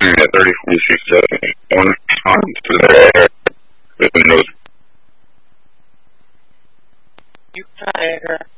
at 3046 on to the air. You tired.